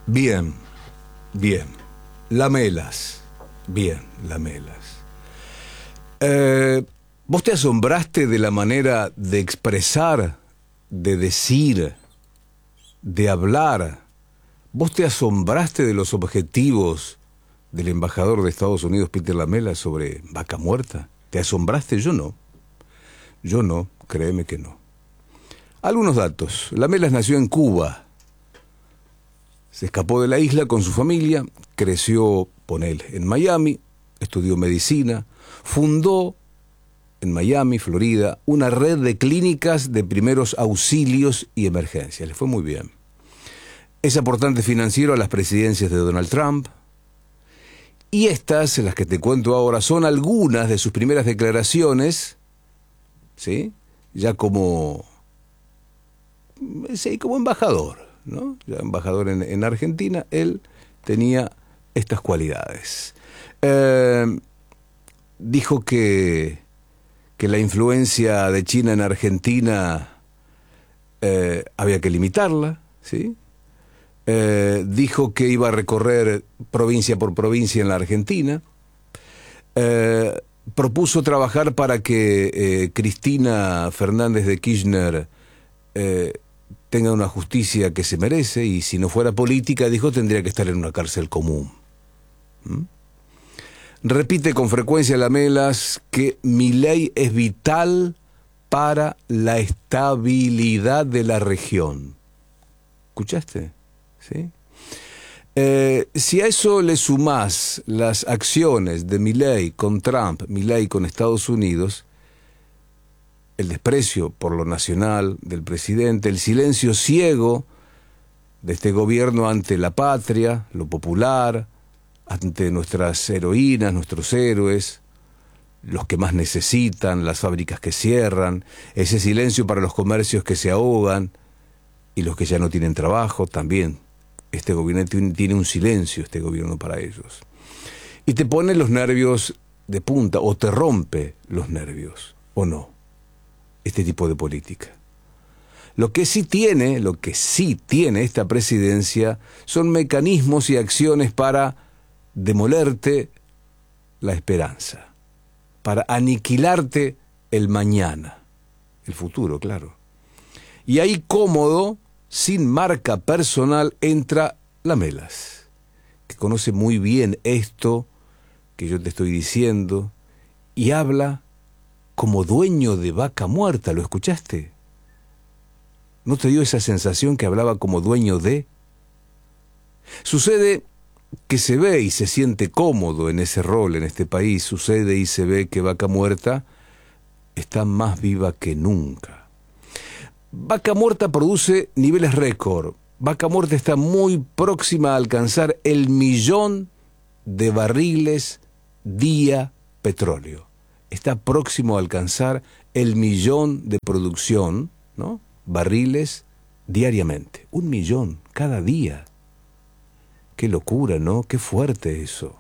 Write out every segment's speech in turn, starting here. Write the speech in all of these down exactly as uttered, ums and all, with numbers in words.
Bien, bien. Lamelas. Bien, Lamelas. Eh, ¿Vos te asombraste de la manera de expresar, de decir, de hablar? ¿Vos te asombraste de los objetivos del embajador de Estados Unidos, Peter Lamelas, sobre Vaca Muerta? ¿Te asombraste? Yo no. Yo no, créeme que no. Algunos datos. Lamelas nació en Cuba. Se escapó de la isla con su familia, creció, ponele, en Miami, estudió medicina, fundó en Miami, Florida, una red de clínicas de primeros auxilios y emergencias. Le fue muy bien. Es aportante financiero a las presidencias de Donald Trump. Y estas, las que te cuento ahora, son algunas de sus primeras declaraciones, ¿sí? Ya como, sí, como embajador, ¿no? Ya embajador en, en Argentina, él tenía estas cualidades. Eh, dijo que, que la influencia de China en Argentina eh, había que limitarla, ¿sí? Eh, dijo que iba a recorrer provincia por provincia en la Argentina. Eh, propuso trabajar para que eh, Cristina Fernández de Kirchner eh, tenga una justicia que se merece, y si no fuera política, dijo, tendría que estar en una cárcel común. ¿Mm? Repite con frecuencia Lamelas que Milei es vital para la estabilidad de la región. ¿Escuchaste? ¿Sí? Eh, si a eso le sumás las acciones de Milei con Trump, Milei con Estados Unidos, el desprecio por lo nacional del presidente, el silencio ciego de este gobierno ante la patria, lo popular, ante nuestras heroínas, nuestros héroes, los que más necesitan, las fábricas que cierran, ese silencio para los comercios que se ahogan y los que ya no tienen trabajo también. Este gobierno tiene un silencio, este gobierno, para ellos. Y te pone los nervios de punta, o te rompe los nervios, o no, este tipo de política. Lo que sí tiene, lo que sí tiene esta presidencia son mecanismos y acciones para demolerte la esperanza, para aniquilarte el mañana, el futuro, claro. Y ahí, cómodo, sin marca personal, entra Lamelas, que conoce muy bien esto que yo te estoy diciendo, y habla como dueño de Vaca Muerta. ¿Lo escuchaste? ¿No te dio esa sensación que hablaba como dueño de? Sucede que se ve y se siente cómodo en ese rol en este país. Sucede y se ve que Vaca Muerta está más viva que nunca. Vaca Muerta produce niveles récord. Vaca Muerta está muy próxima a alcanzar el millón de barriles día petróleo. Está próximo a alcanzar el millón de producción, ¿no? Barriles diariamente. Un millón cada día. Qué locura, ¿no? Qué fuerte eso.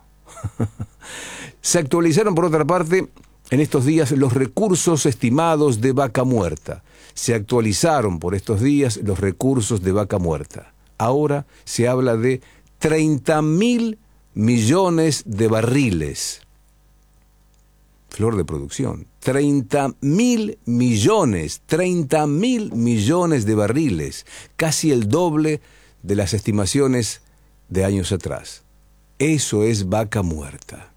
Se actualizaron, por otra parte, en estos días los recursos estimados de Vaca Muerta. Se actualizaron por estos días los recursos de Vaca Muerta. Ahora se habla de treinta mil millones de barriles. Flor de producción. treinta mil millones, treinta mil millones de barriles. Casi el doble de las estimaciones de años atrás. Eso es Vaca Muerta.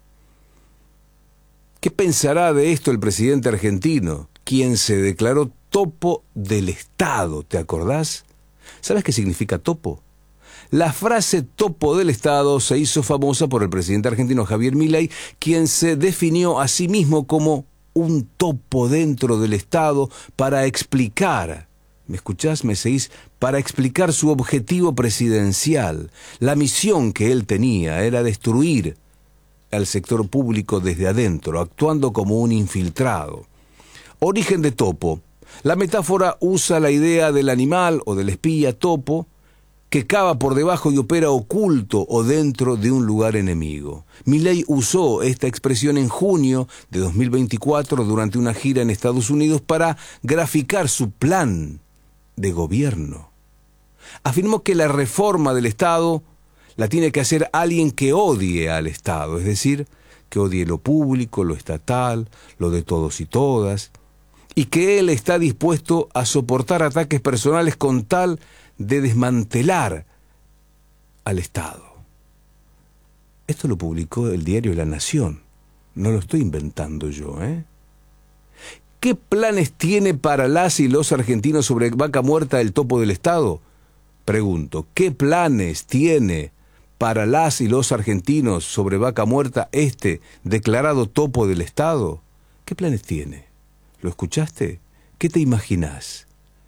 ¿Qué pensará de esto el presidente argentino, quien se declaró topo del Estado? ¿Te acordás? ¿Sabes qué significa topo? La frase topo del Estado se hizo famosa por el presidente argentino Javier Milei, quien se definió a sí mismo como un topo dentro del Estado para explicar, ¿me escuchás? ¿Me seguís? Para explicar su objetivo presidencial. La misión que él tenía era destruir al sector público desde adentro, actuando como un infiltrado. Origen de topo. La metáfora usa la idea del animal o del espía topo que cava por debajo y opera oculto o dentro de un lugar enemigo. Milei usó esta expresión en junio de dos mil veinticuatro durante una gira en Estados Unidos para graficar su plan de gobierno. Afirmó que la reforma del Estado la tiene que hacer alguien que odie al Estado, es decir, que odie lo público, lo estatal, lo de todos y todas, y que él está dispuesto a soportar ataques personales con tal de desmantelar al Estado. Esto lo publicó el diario La Nación, no lo estoy inventando yo, ¿eh? ¿Qué planes tiene para las y los argentinos sobre Vaca Muerta el topo del Estado? Pregunto, ¿qué planes tiene para las y los argentinos sobre Vaca Muerta este declarado topo del Estado? ¿Qué planes tiene? ¿Lo escuchaste? ¿Qué te imaginás?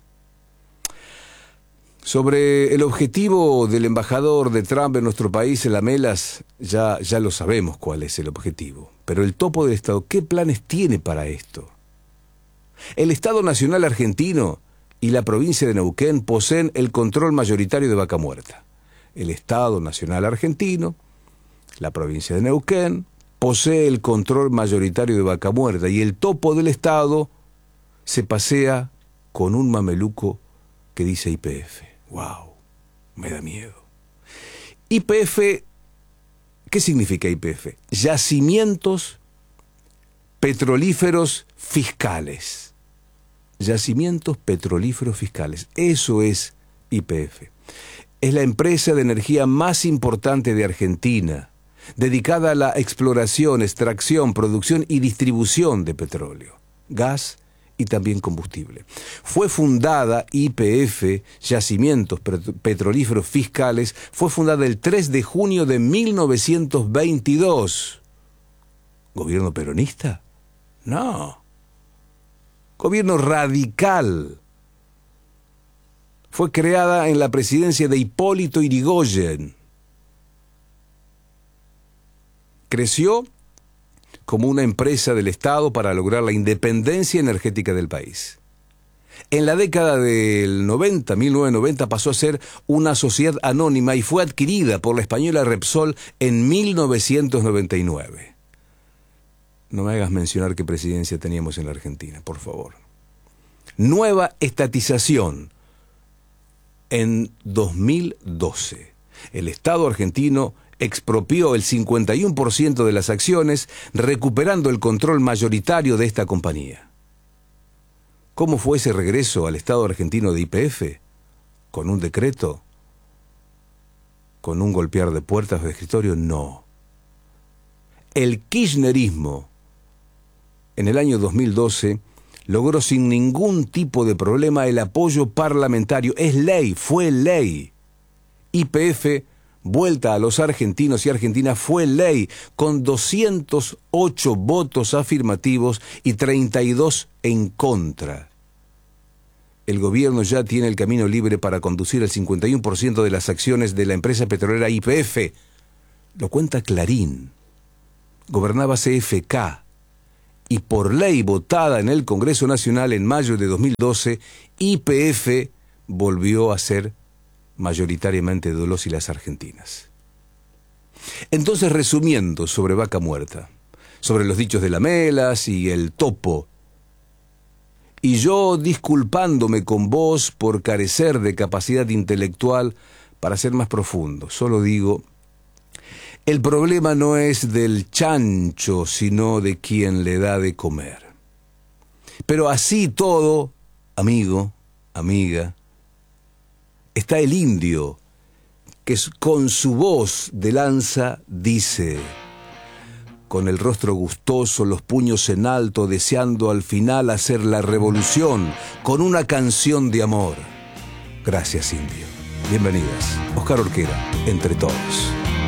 Sobre el objetivo del embajador de Trump en nuestro país, el Amelas, ya, ya lo sabemos cuál es el objetivo. Pero el topo del Estado, ¿qué planes tiene para esto? El Estado Nacional Argentino y la provincia de Neuquén poseen el control mayoritario de Vaca Muerta. El Estado Nacional Argentino, la provincia de Neuquén, posee el control mayoritario de Vaca Muerta y el topo del Estado se pasea con un mameluco que dice Y P F. ¡Wow! Me da miedo. Y P F, ¿qué significa Y P F? Yacimientos petrolíferos fiscales. Yacimientos petrolíferos fiscales. Eso es Y P F. Es la empresa de energía más importante de Argentina, dedicada a la exploración, extracción, producción y distribución de petróleo, gas y también combustible. Fue fundada Y P F, Yacimientos Petrolíferos Fiscales, fue fundada el tres de junio de mil novecientos veintidós. ¿Gobierno peronista? No. Gobierno radical. Fue creada en la presidencia de Hipólito Yrigoyen. Creció como una empresa del Estado para lograr la independencia energética del país. En la década del noventa, mil novecientos noventa, pasó a ser una sociedad anónima y fue adquirida por la española Repsol en mil novecientos noventa y nueve. No me hagas mencionar qué presidencia teníamos en la Argentina, por favor. Nueva estatización en dos mil doce. El Estado argentino expropió el cincuenta y uno por ciento de las acciones, recuperando el control mayoritario de esta compañía. ¿Cómo fue ese regreso al Estado argentino de Y P F? ¿Con un decreto? ¿Con un golpear de puertas de escritorio? No. El kirchnerismo, en el año dos mil doce, logró sin ningún tipo de problema el apoyo parlamentario. Es ley, fue ley. Y P F, vuelta a los argentinos y argentinas, fue ley con doscientos ocho votos afirmativos y treinta y dos en contra. El gobierno ya tiene el camino libre para conducir el cincuenta y uno por ciento de las acciones de la empresa petrolera Y P F. Lo cuenta Clarín. Gobernaba C F K. Y por ley votada en el Congreso Nacional en mayo de dos mil doce, Y P F volvió a ser mayoritariamente de los y las argentinas. Entonces, resumiendo sobre Vaca Muerta, sobre los dichos de Amelas y el topo, y yo disculpándome con vos por carecer de capacidad intelectual para ser más profundo, solo digo, el problema no es del chancho, sino de quien le da de comer. Pero así todo, amigo, amiga, está el indio, que con su voz de lanza dice, con el rostro gustoso, los puños en alto, deseando al final hacer la revolución, con una canción de amor. Gracias, indio. Bienvenidas. Oscar Orquera, Entre Todos.